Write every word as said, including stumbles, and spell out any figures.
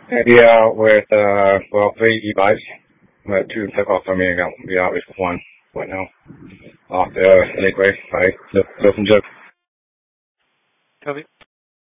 Yeah, with uh, well, three e-bikes. But two took off from me and got be out with one right now off the Lakeway by Littleton Jug. Toby?